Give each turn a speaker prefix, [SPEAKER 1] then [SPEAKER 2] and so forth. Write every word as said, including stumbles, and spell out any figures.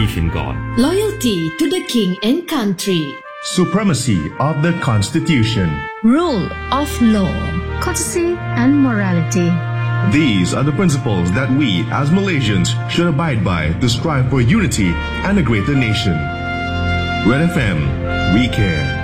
[SPEAKER 1] faith in God,
[SPEAKER 2] loyalty to the king and country,
[SPEAKER 3] supremacy of the Constitution,
[SPEAKER 4] rule of law, courtesy and morality.
[SPEAKER 3] These are the principles that we as Malaysians should abide by to strive for unity and a greater nation. Red F M, we care.